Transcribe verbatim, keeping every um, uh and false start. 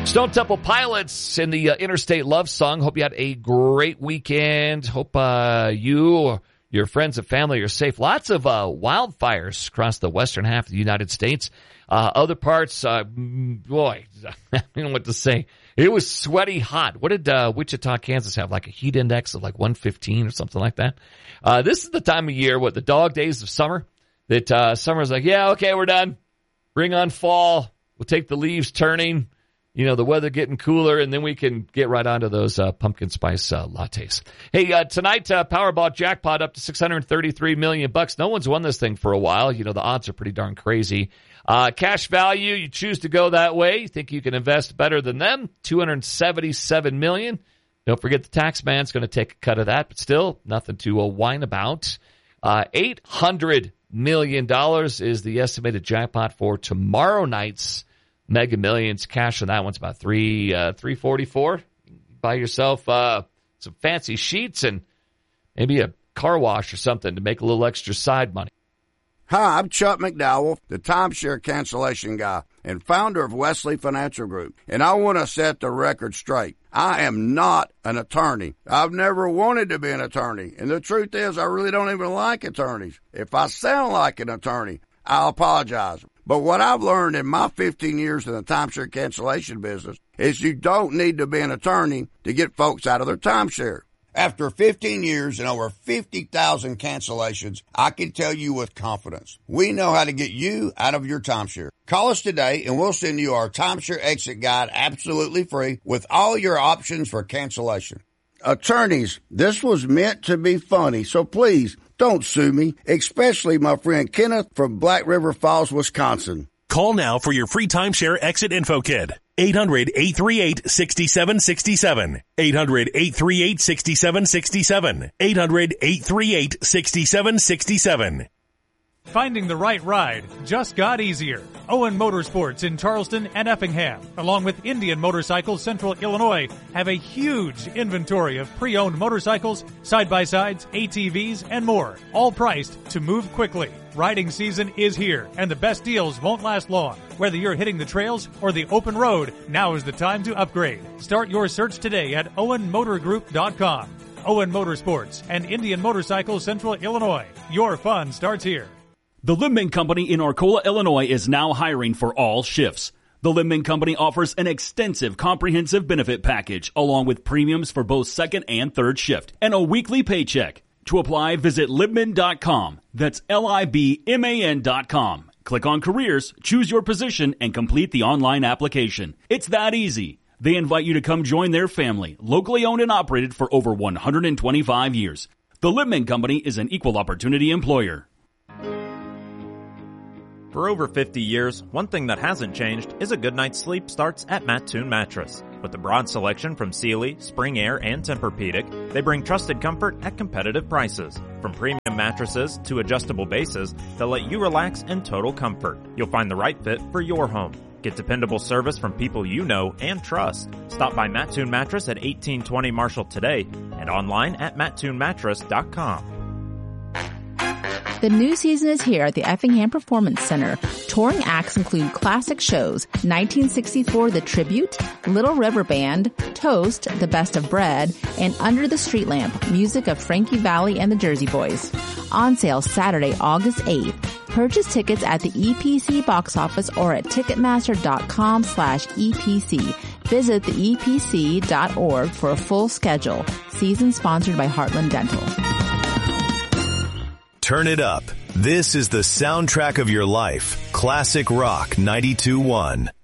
Stone Temple Pilots in the uh, Interstate Love Song. Hope you had a great weekend. Hope uh, you, your friends and family are safe. Lots of uh, wildfires across the western half of the United States. Uh, other parts, uh, boy, I don't know what to say. It was sweaty hot. What did uh, Wichita, Kansas have? Like a heat index of like one fifteen or something like that? Uh, this is the time of year, what, the dog days of summer, that uh, summer's like, yeah, okay, we're done. Bring on fall. We'll take the leaves turning. You know, the weather getting cooler, and then we can get right onto those uh, pumpkin spice uh, lattes. Hey, uh, tonight, uh, Powerball jackpot up to six hundred thirty-three million bucks. No one's won this thing for a while. You know, the odds are pretty darn crazy. Uh, cash value, you choose to go that way. You think you can invest better than them, two hundred seventy-seven million dollars. Don't forget the tax man's going to take a cut of that, but still nothing to uh, whine about. Uh, eight hundred million dollars is the estimated jackpot for tomorrow night's Mega Millions. Cash on that one's about three uh, three forty four. Buy yourself uh, some fancy sheets and maybe a car wash or something to make a little extra side money. Hi, I'm Chuck McDowell, the timeshare cancellation guy and founder of Wesley Financial Group, and I want to set the record straight. I am not an attorney. I've never wanted to be an attorney, and the truth is I really don't even like attorneys. If I sound like an attorney, I'll apologize. But what I've learned in my fifteen years in the timeshare cancellation business is you don't need to be an attorney to get folks out of their timeshare. After fifteen years and over fifty thousand cancellations, I can tell you with confidence, we know how to get you out of your timeshare. Call us today and we'll send you our timeshare exit guide absolutely free with all your options for cancellation. Attorneys, this was meant to be funny, so please don't sue me, especially my friend Kenneth from Black River Falls, Wisconsin. Call now for your free timeshare exit info kit. eight hundred, eight three eight, six seven six seven. eight hundred, eight three eight, six seven six seven. eight hundred, eight three eight, six seven six seven. Finding the right ride just got easier. Owen Motorsports in Charleston and Effingham, along with Indian Motorcycles Central Illinois, have a huge inventory of pre-owned motorcycles, side-by-sides, A T Vs, and more, all priced to move quickly. Riding season is here, and the best deals won't last long. Whether you're hitting the trails or the open road, now is the time to upgrade. Start your search today at owen motor group dot com. Owen Motorsports and Indian Motorcycles Central Illinois. Your fun starts here. The Limbman Company in Arcola, Illinois is now hiring for all shifts. The Limbman Company offers an extensive comprehensive benefit package along with premiums for both second and third shift and a weekly paycheck. To apply, visit libman dot com. That's L I B M A N dot com. Click on careers, choose your position, and complete the online application. It's that easy. They invite you to come join their family, locally owned and operated for over one hundred twenty-five years. The Limbman Company is an equal opportunity employer. For over fifty years, one thing that hasn't changed is a good night's sleep starts at Mattoon Mattress. With a broad selection from Sealy, Spring Air, and Tempur-Pedic, they bring trusted comfort at competitive prices. From premium mattresses to adjustable bases that let you relax in total comfort. You'll find the right fit for your home. Get dependable service from people you know and trust. Stop by Mattoon Mattress at eighteen twenty Marshall today and online at mattoon mattress dot com. The new season is here at the Effingham Performance Center. Touring acts include classic shows, nineteen sixty-four The Tribute, Little River Band, Toast, The Best of Bread, and Under the Street Lamp, music of Frankie Valli and the Jersey Boys. On sale Saturday, August eighth. Purchase tickets at the E P C box office or at ticketmaster.com slash EPC. Visit the E P C dot org for a full schedule. Season sponsored by Heartland Dental. Turn it up. This is the soundtrack of your life. Classic Rock ninety-two point one.